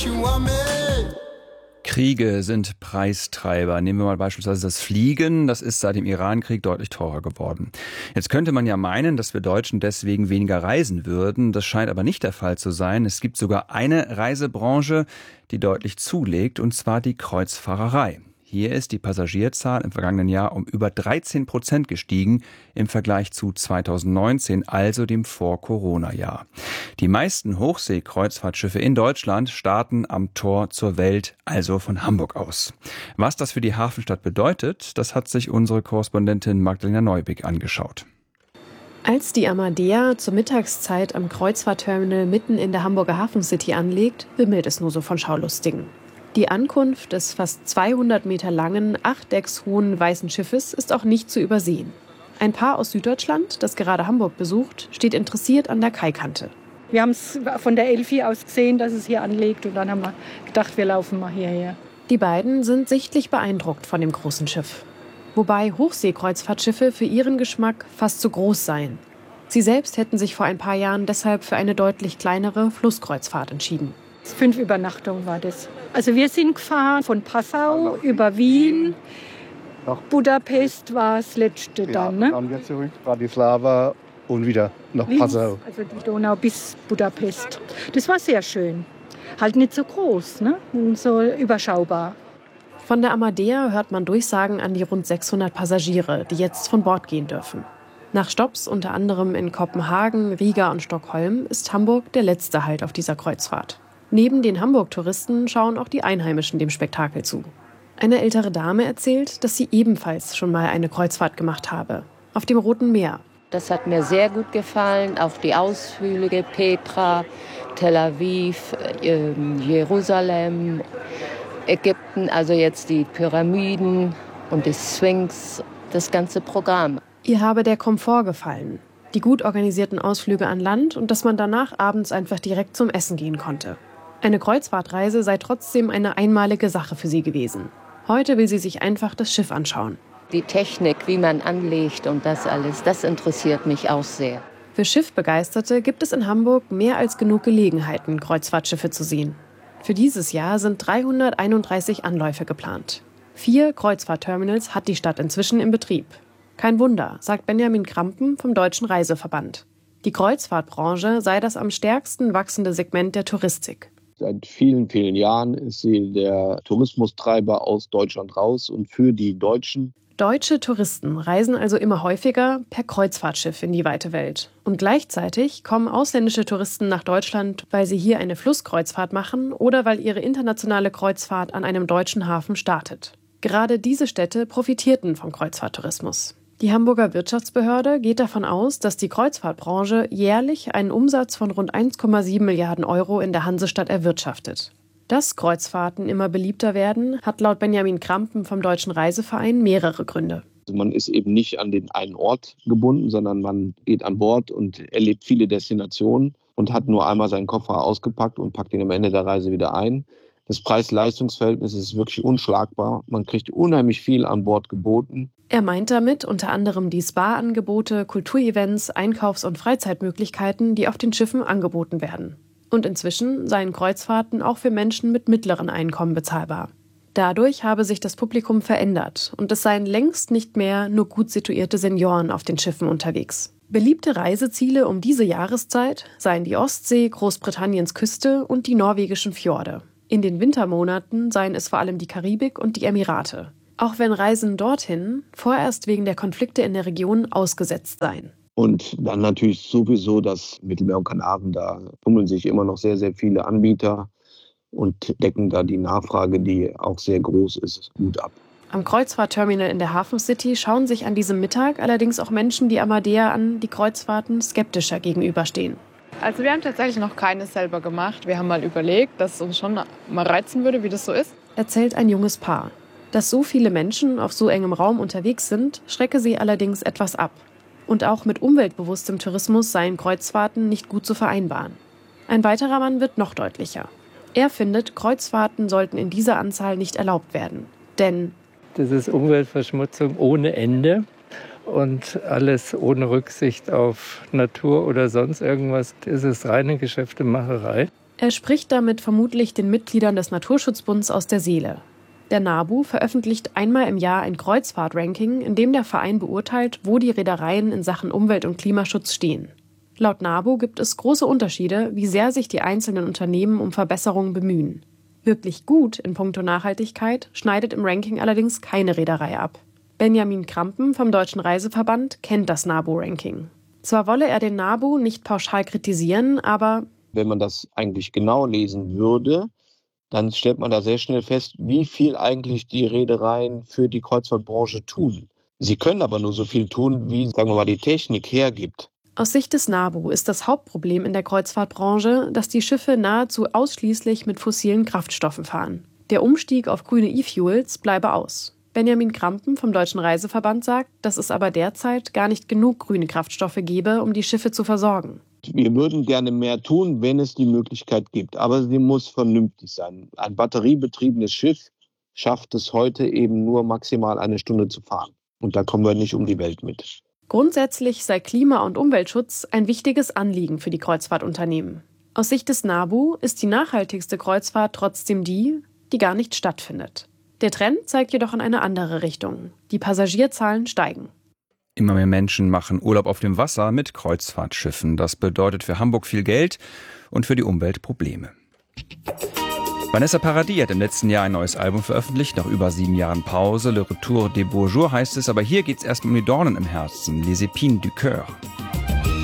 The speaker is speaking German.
Kriege sind Preistreiber. Nehmen wir mal beispielsweise das Fliegen. Das ist seit dem Irankrieg deutlich teurer geworden. Jetzt könnte man ja meinen, dass wir Deutschen deswegen weniger reisen würden. Das scheint aber nicht der Fall zu sein. Es gibt sogar eine Reisebranche, die deutlich zulegt, und zwar die Kreuzfahrerei. Hier ist die Passagierzahl im vergangenen Jahr um über 13% gestiegen im Vergleich zu 2019, also dem Vor-Corona-Jahr. Die meisten Hochseekreuzfahrtschiffe in Deutschland starten am Tor zur Welt, also von Hamburg aus. Was das für die Hafenstadt bedeutet, das hat sich unsere Korrespondentin Magdalena Neubick angeschaut. Als die Amadea zur Mittagszeit am Kreuzfahrtterminal mitten in der Hamburger Hafencity anlegt, wimmelt es nur so von Schaulustigen. Die Ankunft des fast 200 Meter langen, 8 Decks hohen weißen Schiffes ist auch nicht zu übersehen. Ein Paar aus Süddeutschland, das gerade Hamburg besucht, steht interessiert an der Kaikante. Wir haben es von der Elfi aus gesehen, dass es hier anlegt, und dann haben wir gedacht, wir laufen mal hierher. Die beiden sind sichtlich beeindruckt von dem großen Schiff. Wobei Hochseekreuzfahrtschiffe für ihren Geschmack fast zu groß seien. Sie selbst hätten sich vor ein paar Jahren deshalb für eine deutlich kleinere Flusskreuzfahrt entschieden. 5 Übernachtungen war das. Also wir sind gefahren von Passau über Wien. Budapest war das letzte dann. Ne? Dann wir zurück, Bratislava und wieder nach Passau. Also die Donau bis Budapest. Das war sehr schön. Halt nicht so groß, ne? Und so überschaubar. Von der Amadea hört man Durchsagen an die rund 600 Passagiere, die jetzt von Bord gehen dürfen. Nach Stopps unter anderem in Kopenhagen, Riga und Stockholm ist Hamburg der letzte Halt auf dieser Kreuzfahrt. Neben den Hamburg-Touristen schauen auch die Einheimischen dem Spektakel zu. Eine ältere Dame erzählt, dass sie ebenfalls schon mal eine Kreuzfahrt gemacht habe. Auf dem Roten Meer. Das hat mir sehr gut gefallen. Auch die Ausflüge, Petra, Tel Aviv, Jerusalem, Ägypten, also jetzt die Pyramiden und die Sphinx, das ganze Programm. Ihr habe der Komfort gefallen. Die gut organisierten Ausflüge an Land und dass man danach abends einfach direkt zum Essen gehen konnte. Eine Kreuzfahrtreise sei trotzdem eine einmalige Sache für sie gewesen. Heute will sie sich einfach das Schiff anschauen. Die Technik, wie man anlegt und das alles, das interessiert mich auch sehr. Für Schiffbegeisterte gibt es in Hamburg mehr als genug Gelegenheiten, Kreuzfahrtschiffe zu sehen. Für dieses Jahr sind 331 Anläufe geplant. 4 Kreuzfahrtterminals hat die Stadt inzwischen in Betrieb. Kein Wunder, sagt Benjamin Krampen vom Deutschen Reiseverband. Die Kreuzfahrtbranche sei das am stärksten wachsende Segment der Touristik. Seit vielen, vielen Jahren ist sie der Tourismustreiber aus Deutschland raus und für die Deutschen. Deutsche Touristen reisen also immer häufiger per Kreuzfahrtschiff in die weite Welt. Und gleichzeitig kommen ausländische Touristen nach Deutschland, weil sie hier eine Flusskreuzfahrt machen oder weil ihre internationale Kreuzfahrt an einem deutschen Hafen startet. Gerade diese Städte profitierten vom Kreuzfahrttourismus. Die Hamburger Wirtschaftsbehörde geht davon aus, dass die Kreuzfahrtbranche jährlich einen Umsatz von rund 1,7 Milliarden Euro in der Hansestadt erwirtschaftet. Dass Kreuzfahrten immer beliebter werden, hat laut Benjamin Krampen vom Deutschen Reiseverein mehrere Gründe. Man ist eben nicht an den einen Ort gebunden, sondern man geht an Bord und erlebt viele Destinationen und hat nur einmal seinen Koffer ausgepackt und packt ihn am Ende der Reise wieder ein. Das Preis-Leistungs-Verhältnis ist wirklich unschlagbar. Man kriegt unheimlich viel an Bord geboten. Er meint damit unter anderem die Spa-Angebote, Kulturevents, Einkaufs- und Freizeitmöglichkeiten, die auf den Schiffen angeboten werden. Und inzwischen seien Kreuzfahrten auch für Menschen mit mittleren Einkommen bezahlbar. Dadurch habe sich das Publikum verändert und es seien längst nicht mehr nur gut situierte Senioren auf den Schiffen unterwegs. Beliebte Reiseziele um diese Jahreszeit seien die Ostsee, Großbritanniens Küste und die norwegischen Fjorde. In den Wintermonaten seien es vor allem die Karibik und die Emirate. Auch wenn Reisen dorthin vorerst wegen der Konflikte in der Region ausgesetzt seien. Und dann natürlich sowieso das Mittelmeer und Kanaren, da tummeln sich immer noch sehr, sehr viele Anbieter und decken da die Nachfrage, die auch sehr groß ist, gut ab. Am Kreuzfahrtterminal in der Hafencity schauen sich an diesem Mittag allerdings auch Menschen die Amadea an, die Kreuzfahrten skeptischer gegenüberstehen. Also wir haben tatsächlich noch keine selber gemacht. Wir haben mal überlegt, dass es uns schon mal reizen würde, wie das so ist. Erzählt ein junges Paar. Dass so viele Menschen auf so engem Raum unterwegs sind, schrecke sie allerdings etwas ab. Und auch mit umweltbewusstem Tourismus seien Kreuzfahrten nicht gut zu vereinbaren. Ein weiterer Mann wird noch deutlicher. Er findet, Kreuzfahrten sollten in dieser Anzahl nicht erlaubt werden. Denn das ist Umweltverschmutzung ohne Ende und alles ohne Rücksicht auf Natur oder sonst irgendwas. Das ist reine Geschäftemacherei. Er spricht damit vermutlich den Mitgliedern des Naturschutzbunds aus der Seele. Der NABU veröffentlicht einmal im Jahr ein Kreuzfahrt-Ranking, in dem der Verein beurteilt, wo die Reedereien in Sachen Umwelt- und Klimaschutz stehen. Laut NABU gibt es große Unterschiede, wie sehr sich die einzelnen Unternehmen um Verbesserungen bemühen. Wirklich gut in puncto Nachhaltigkeit schneidet im Ranking allerdings keine Reederei ab. Benjamin Krampen vom Deutschen Reiseverband kennt das NABU-Ranking. Zwar wolle er den NABU nicht pauschal kritisieren, aber wenn man das eigentlich genau lesen würde, dann stellt man da sehr schnell fest, wie viel eigentlich die Reedereien für die Kreuzfahrtbranche tun. Sie können aber nur so viel tun, wie, sagen wir mal, die Technik hergibt. Aus Sicht des NABU ist das Hauptproblem in der Kreuzfahrtbranche, dass die Schiffe nahezu ausschließlich mit fossilen Kraftstoffen fahren. Der Umstieg auf grüne E-Fuels bleibe aus. Benjamin Krampen vom Deutschen Reiseverband sagt, dass es aber derzeit gar nicht genug grüne Kraftstoffe gebe, um die Schiffe zu versorgen. Wir würden gerne mehr tun, wenn es die Möglichkeit gibt, aber sie muss vernünftig sein. Ein batteriebetriebenes Schiff schafft es heute eben nur maximal 1 Stunde zu fahren. Und da kommen wir nicht um die Welt mit. Grundsätzlich sei Klima- und Umweltschutz ein wichtiges Anliegen für die Kreuzfahrtunternehmen. Aus Sicht des NABU ist die nachhaltigste Kreuzfahrt trotzdem die gar nicht stattfindet. Der Trend zeigt jedoch in eine andere Richtung. Die Passagierzahlen steigen. Immer mehr Menschen machen Urlaub auf dem Wasser mit Kreuzfahrtschiffen. Das bedeutet für Hamburg viel Geld und für die Umwelt Probleme. Vanessa Paradis hat im letzten Jahr ein neues Album veröffentlicht, nach über 7 Jahren Pause. Le Retour des Beaux Jours heißt es, aber hier geht es erst um die Dornen im Herzen, les épines du cœur.